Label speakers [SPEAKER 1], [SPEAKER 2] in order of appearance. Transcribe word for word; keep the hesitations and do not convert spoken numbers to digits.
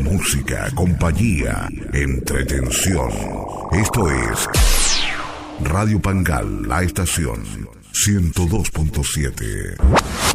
[SPEAKER 1] música, compañía, entretención. Esto es Radio Pangal, la estación ciento dos punto siete.